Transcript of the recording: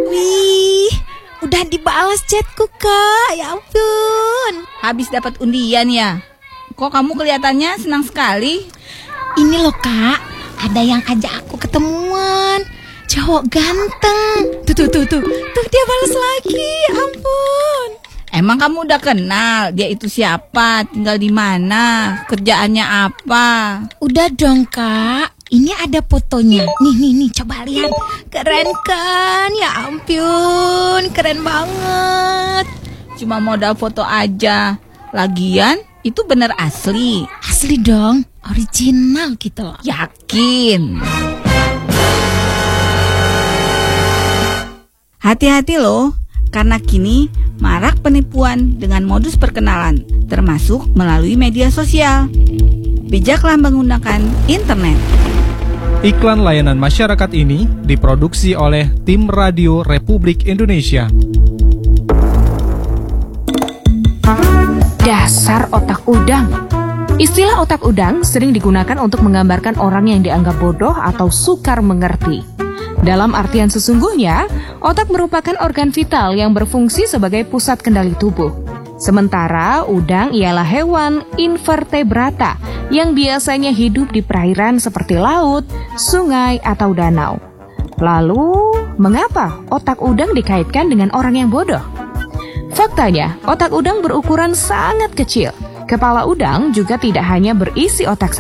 Wih, udah dibalas chatku Kak, ya ampun. Habis dapat undian ya? Kok kamu kelihatannya senang sekali? Ini loh Kak, ada yang ajak aku ketemuan. Cowok ganteng. Tuh dia balas lagi, ampun. Emang kamu udah kenal dia itu siapa, tinggal di mana, kerjaannya apa? Udah dong Kak, ini ada fotonya. Nih, coba lihat. Keren kan? Ya ampun, keren banget. Cuma modal foto aja. Lagian itu bener asli. Asli dong, original gitu loh. Yakin? Hati-hati loh, karena kini marak penipuan dengan modus perkenalan, termasuk melalui media sosial. Bijaklah menggunakan internet. Iklan layanan masyarakat ini diproduksi oleh Tim Radio Republik Indonesia. Dasar otak udang. Istilah otak udang sering digunakan untuk menggambarkan orang yang dianggap bodoh atau sukar mengerti. Dalam artian sesungguhnya, otak merupakan organ vital yang berfungsi sebagai pusat kendali tubuh. Sementara udang ialah hewan invertebrata yang biasanya hidup di perairan seperti laut, sungai, atau danau. Lalu, mengapa otak udang dikaitkan dengan orang yang bodoh? Faktanya, otak udang berukuran sangat kecil. Kepala udang juga tidak hanya berisi otak saja.